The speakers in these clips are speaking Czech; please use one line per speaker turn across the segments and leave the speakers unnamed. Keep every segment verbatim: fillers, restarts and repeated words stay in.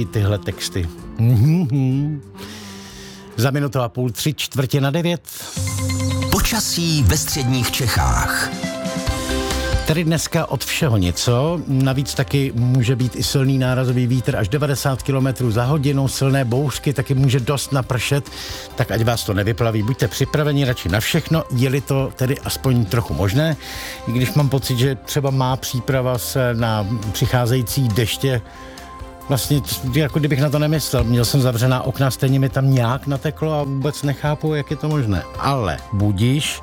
tyhle texty. Mm-hmm. Za minutu a půl, tři čtvrtě na devět.
Počasí ve středních Čechách.
Tady dneska od všeho něco, navíc taky může být i silný nárazový vítr až devadesát kilometrů za hodinu, silné bouřky, taky může dost napršet, tak ať vás to nevyplaví, buďte připraveni radši na všechno, je-li to tedy aspoň trochu možné, i když mám pocit, že třeba má příprava se na přicházející deště, vlastně jako kdybych na to nemyslel, měl jsem zavřená okna, stejně mi tam nějak nateklo a vůbec nechápu, jak je to možné, ale budíš.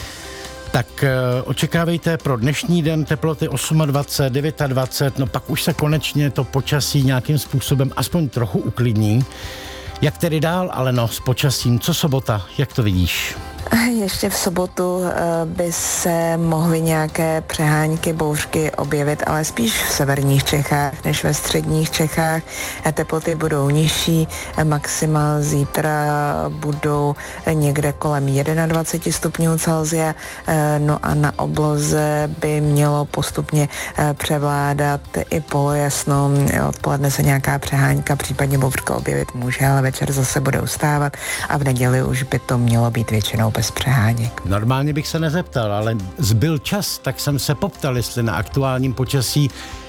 Tak očekávejte pro dnešní den teploty dvacet osm, dvacet devět, no pak už se konečně to počasí nějakým způsobem aspoň trochu uklidní. Jak tedy dál, ale no s počasím, co sobota, jak to vidíš?
Ještě v sobotu by se mohly nějaké přehánky, bouřky objevit, ale spíš v severních Čechách než ve středních Čechách. Teploty budou nižší, maxima zítra budou někde kolem dvacet jedna stupňů Celsia, no a na obloze by mělo postupně převládat i polojasno. Odpoledne se nějaká přehánka, případně bouřka objevit může, ale večer zase bude ustávat a v neděli už by to mělo být většinou bez přeháněk.
Normálně bych se nezeptal, ale zbyl čas, tak jsem se poptal, jestli na aktuálním počasí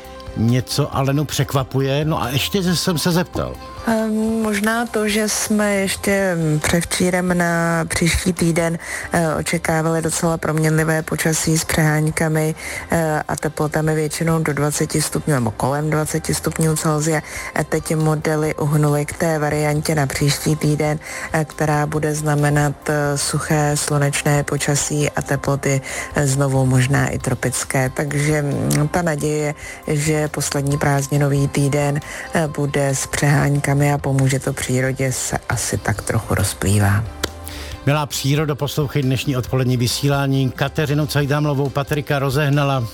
něco Alenu překvapuje, no a ještě jsem se zeptal.
Um, možná to, že jsme ještě převčírem na příští týden uh, očekávali docela proměnlivé počasí s přeháňkami uh, a teplotami většinou do dvacet stupňů nebo kolem dvacet stupňů Celsia. A teď modely uhnuly k té variantě na příští týden, uh, která bude znamenat uh, suché slunečné počasí a teploty uh, znovu možná i tropické. Takže um, ta naděje, že poslední prázdninový týden uh, bude s přeháňkami a pomůže to přírodě, se asi tak trochu rozplývá.
Milá přírodo, poslouchej dnešní odpolední vysílání. Kateřinu Cajdámlovou Patrika rozehnala.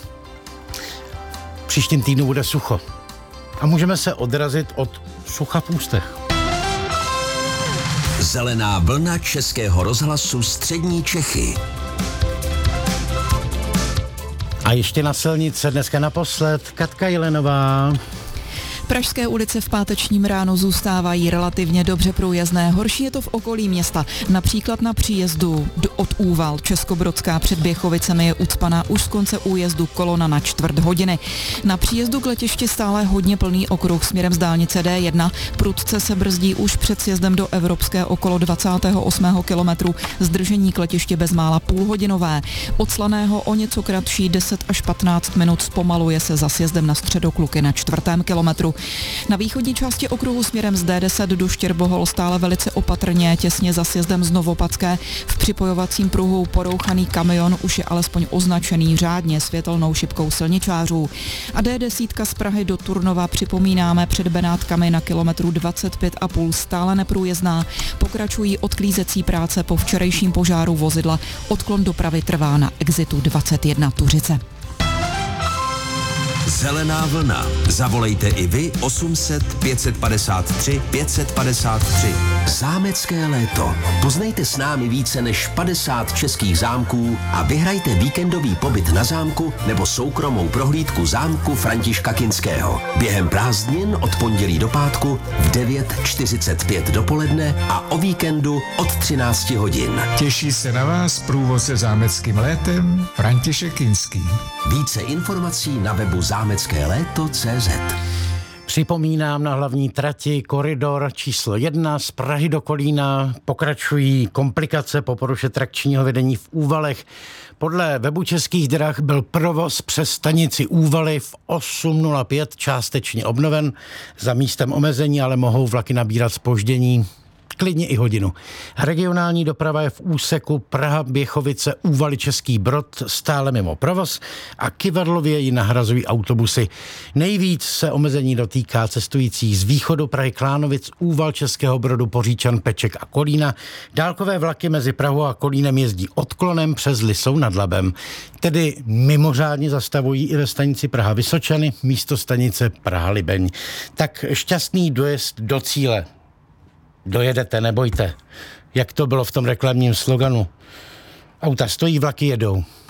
Příštím týdnu bude sucho. A můžeme se odrazit od sucha v ústech.
Zelená vlna Českého rozhlasu střední Čechy.
A ještě na silnice dneska naposled Katka Jelenová.
Pražské ulice v pátečním ránu zůstávají relativně dobře průjezdné. Horší je to v okolí města. Například na příjezdu od Úval Českobrodská před Běchovicemi je ucpaná už z konce újezdu kolona na čtvrt hodiny. Na příjezdu k letišti stále hodně plný okruh směrem z dálnice D jedna. Prudce se brzdí už před sjezdem do Evropské okolo dvacátého osmého kilometru. Zdržení k letišti bezmála půlhodinové. Od Slaného o něco kratší deset až patnáct minut zpomaluje se za sjezdem na Středokluky na čtvrtém kilometru. Na východní části okruhu směrem z D deset do Štěrbohol stále velice opatrně, těsně za sjezdem z Novopatské. V připojovacím pruhu porouchaný kamion už je alespoň označený řádně světelnou šipkou silničářů. A D deset z Prahy do Turnova připomínáme před Benátkami na kilometru dvacet pět a půl stále neprůjezdná. Pokračují odklízecí práce po včerejším požáru vozidla. Odklon dopravy trvá na exitu dvacet jedna Tuřice.
Zelená vlna. Zavolejte i vy osm set pět set padesát tři pět set padesát tři. Zámecké léto. Poznejte s námi více než padesát českých zámků a vyhrajte víkendový pobyt na zámku nebo soukromou prohlídku zámku Františka Kinského. Během prázdnin od pondělí do pátku v devět čtyřicet pět dopoledne a o víkendu od třináct hodin.
Těší se na vás průvodce zámeckým létem František Kinský.
Více informací na webu zámecké léto tečka cé zet.
Připomínám, na hlavní trati koridor číslo jedna z Prahy do Kolína pokračují komplikace po poruše trakčního vedení v Úvalech. Podle webu Českých drah byl provoz přes stanici Úvaly v osm nula pět částečně obnoven. Za místem omezení ale mohou vlaky nabírat zpoždění klidně i hodinu. Regionální doprava je v úseku Praha-Běchovice Úvaly Český Brod stále mimo provoz a kyvadlově ji nahrazují autobusy. Nejvíc se omezení dotýká cestujících z východu Prahy Klánovic, Úval Českého Brodu, Poříčan, Peček a Kolína. Dálkové vlaky mezi Prahou a Kolínem jezdí odklonem přes Lisou nad Labem. Tedy mimořádně zastavují i ve stanici Praha Vysočany, místo stanice Praha Libeň. Tak šťastný dojezd do cíle. Dojedete, nebojte. Jak to bylo v tom reklamním sloganu. Auta stojí, vlaky jedou.